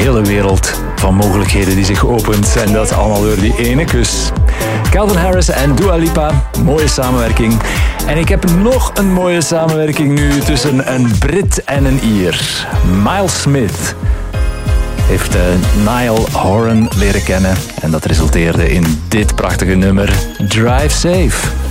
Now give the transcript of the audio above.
hele wereld van mogelijkheden die zich opent. En dat allemaal door die ene kus. Calvin Harris en Dua Lipa, mooie samenwerking. En ik heb nog een mooie samenwerking nu tussen een Brit en een Ier. Miles Smith heeft Niall Horan leren kennen. En dat resulteerde in dit prachtige nummer, Drive Safe.